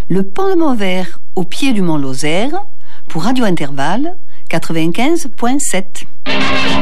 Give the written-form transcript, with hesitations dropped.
Le pont de Mauvert, au pied du mont Lozère, pour Radio Intervalle, 95.7.